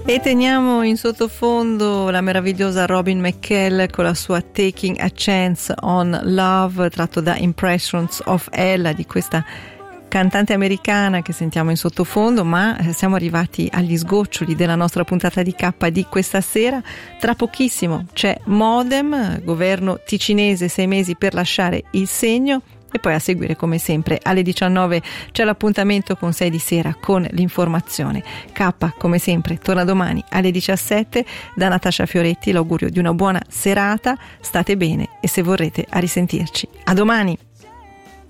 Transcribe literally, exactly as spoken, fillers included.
E teniamo in sottofondo la meravigliosa Robin McKell con la sua Taking a Chance on Love, tratto da Impressions of Ella, di questa cantante americana che sentiamo in sottofondo. Ma siamo arrivati agli sgoccioli della nostra puntata di K di questa sera. Tra pochissimo c'è Modem, governo ticinese, sei mesi per lasciare il segno. E poi a seguire, come sempre, alle diciannove c'è l'appuntamento con sei di sera con l'informazione. K, come sempre, torna domani alle diciassette. Da Natascia Fioretti l'augurio di una buona serata, state bene e se vorrete a risentirci. A domani!